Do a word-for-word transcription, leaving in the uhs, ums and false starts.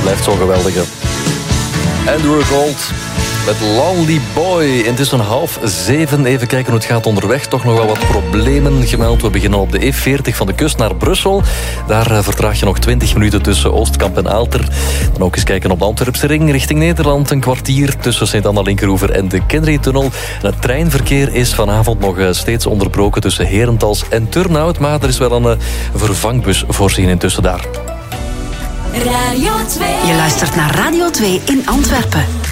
blijft zo geweldig. Andrew Gold met Lonely Boy. Intussen half zeven. Even kijken hoe het gaat onderweg. Toch nog wel wat problemen gemeld. We beginnen op de E veertig van de kust naar Brussel. Daar vertraag je nog twintig minuten tussen Oostkamp en Aalter. Dan ook eens kijken op de Antwerpse ring richting Nederland. Een kwartier tussen Sint-Anna-Linkeroever en de Kennedy-tunnel. En het treinverkeer is vanavond nog steeds onderbroken tussen Herentals en Turnhout. Maar er is wel een vervangbus voorzien intussen daar. Radio twee. Je luistert naar Radio twee in Antwerpen.